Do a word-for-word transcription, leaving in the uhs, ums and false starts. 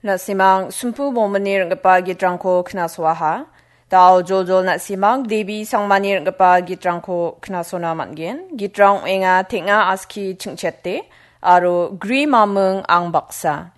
Na simang sumpu momenir ngapa gitrangko kena swaha. Tau jol-jol na simang debi sang manir ngapa gitrangko kena sona matgen. Gitrang enga tinga aski chingchete. Aro gri mameng ang baksa.